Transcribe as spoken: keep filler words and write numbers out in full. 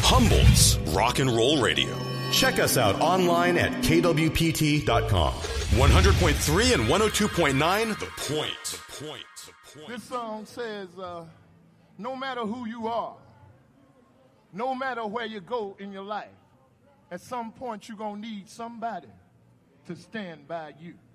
Humboldt's Rock and Roll Radio. Check us out online at K W P T dot com. one hundred point three and one oh two point nine, The Point. The Point. The Point. This song says, uh, no matter who you are, no matter where you go in your life, at some point you're going to need somebody to stand by you.